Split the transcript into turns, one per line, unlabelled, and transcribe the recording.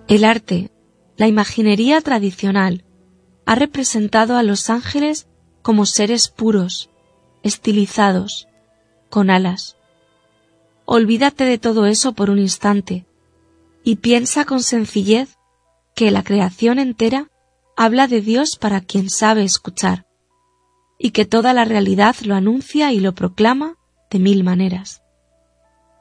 El arte, la imaginería tradicional, ha representado a los ángeles como seres puros, estilizados, con alas. Olvídate de todo eso por un instante y piensa con sencillez que la creación entera habla de Dios para quien sabe escuchar, y que toda la realidad lo anuncia y lo proclama de mil maneras.